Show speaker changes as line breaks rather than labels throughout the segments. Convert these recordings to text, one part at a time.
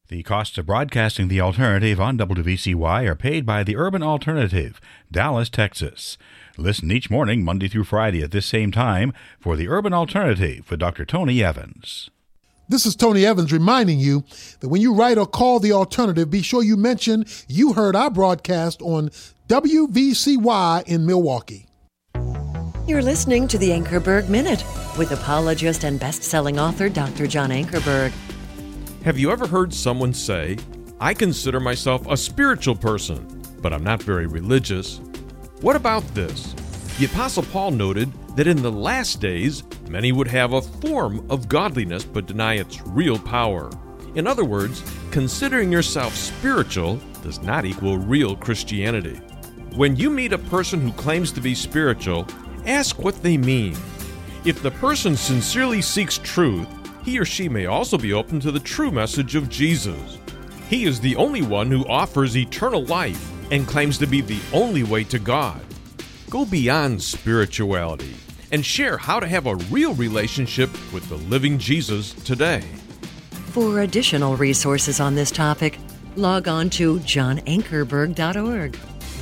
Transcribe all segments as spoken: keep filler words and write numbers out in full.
The costs of broadcasting The Alternative on W V C Y are paid by the Urban Alternative, Dallas, Texas. Listen each morning, Monday through Friday at this same time for The Urban Alternative with Doctor Tony Evans.
This is Tony Evans reminding you that when you write or call The Alternative, be sure you mention you heard our broadcast on W V C Y in Milwaukee.
You're listening to the Ankerberg Minute with apologist and best-selling author Doctor John Ankerberg.
Have you ever heard someone say, I consider myself a spiritual person, but I'm not very religious? What about this? The Apostle Paul noted that in the last days, many would have a form of godliness but deny its real power. In other words, considering yourself spiritual does not equal real Christianity. When you meet a person who claims to be spiritual, ask what they mean. If the person sincerely seeks truth, he or she may also be open to the true message of Jesus. He is the only one who offers eternal life and claims to be the only way to God. Go beyond spirituality and share how to have a real relationship with the living Jesus today.
For additional resources on this topic, log on to john ankerberg dot org.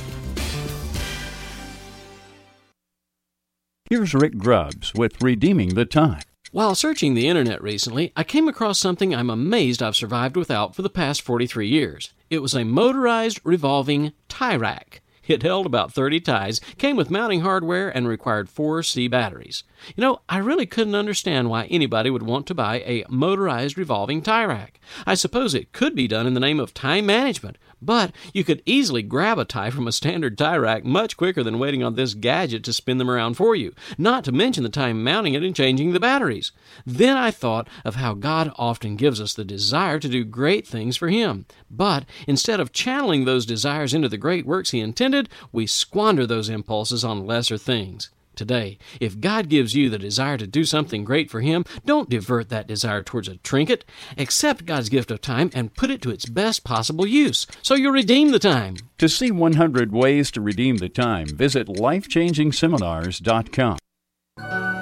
Here's Rick Grubbs with Redeeming the Time.
While searching the internet recently, I came across something I'm amazed I've survived without for the past forty-three years. It was a motorized revolving tie rack. It held about thirty ties, came with mounting hardware, and required four C batteries. You know, I really couldn't understand why anybody would want to buy a motorized revolving tie rack. I suppose it could be done in the name of time management, but you could easily grab a tie from a standard tie rack much quicker than waiting on this gadget to spin them around for you, not to mention the time mounting it and changing the batteries. Then I thought of how God often gives us the desire to do great things for Him, but instead of channeling those desires into the great works He intended, we squander those impulses on lesser things. Today, if God gives you the desire to do something great for Him, don't divert that desire towards a trinket. Accept God's gift of time and put it to its best possible use, so you'll redeem the time.
To see one hundred ways to redeem the time, visit life changing seminars dot com.